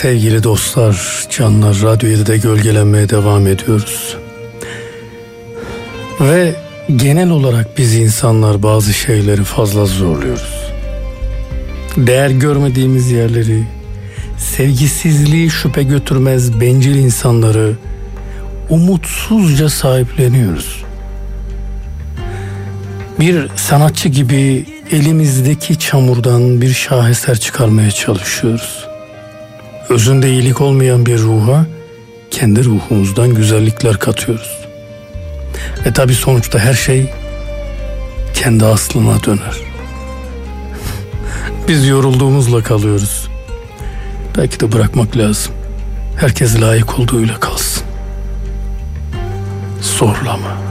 Sevgili dostlar, canlar, Radyo 7'de gölgelenmeye devam ediyoruz. Ve genel olarak biz insanlar bazı şeyleri fazla zorluyoruz. Değer görmediğimiz yerleri, sevgisizliği şüphe götürmez bencil insanları umutsuzca sahipleniyoruz. Bir sanatçı gibi elimizdeki çamurdan bir şaheser çıkarmaya çalışıyoruz. Özünde iyilik olmayan bir ruha kendi ruhumuzdan güzellikler katıyoruz. Ve tabii sonuçta her şey kendi aslına döner. Biz yorulduğumuzla kalıyoruz. Belki de bırakmak lazım. Herkes layık olduğuyla kalsın. Zorlama.